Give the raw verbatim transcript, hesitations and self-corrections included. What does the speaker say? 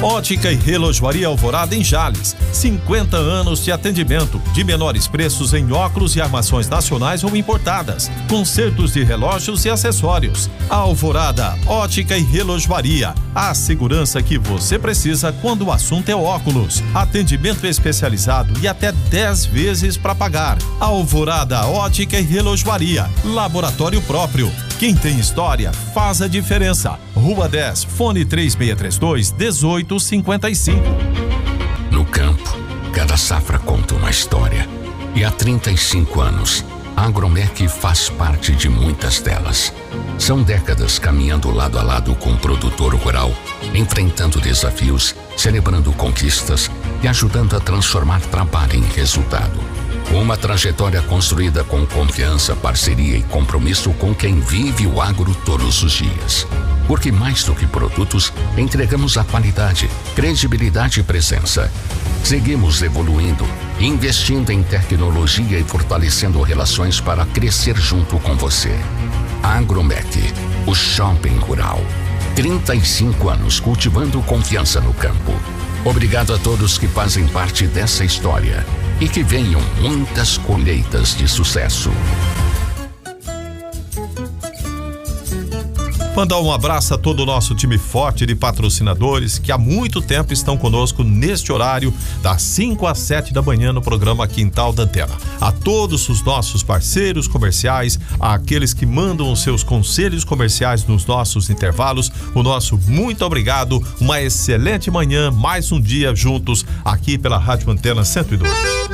Ótica e Relojoaria Alvorada em Jales. cinquenta anos de atendimento, de menores preços em óculos e armações nacionais ou importadas, consertos de relógios e acessórios. Alvorada, Ótica e Relojoaria. A segurança que você precisa quando o assunto é óculos. Atendimento especializado e até dez vezes para pagar. Alvorada, Ótica e Relojoaria. Laboratório próprio. Quem tem história faz a diferença. Rua dez, fone três seis três dois, um oito cinco cinco. No campo, cada safra conta uma história. E há trinta e cinco anos, a Agromec faz parte de muitas delas. São décadas caminhando lado a lado com o produtor rural, enfrentando desafios, celebrando conquistas e ajudando a transformar trabalho em resultado. Uma trajetória construída com confiança, parceria e compromisso com quem vive o agro todos os dias. Porque mais do que produtos, entregamos a qualidade, credibilidade e presença. Seguimos evoluindo, investindo em tecnologia e fortalecendo relações para crescer junto com você. Agromec, o shopping rural. trinta e cinco anos cultivando confiança no campo. Obrigado a todos que fazem parte dessa história. E que venham muitas colheitas de sucesso. Mandar um abraço a todo o nosso time forte de patrocinadores que há muito tempo estão conosco neste horário, das cinco às sete da manhã no programa Quintal da Antena. A todos os nossos parceiros comerciais, àqueles que mandam os seus conselhos comerciais nos nossos intervalos, o nosso muito obrigado, uma excelente manhã, mais um dia juntos aqui pela Rádio Antena cento e dois.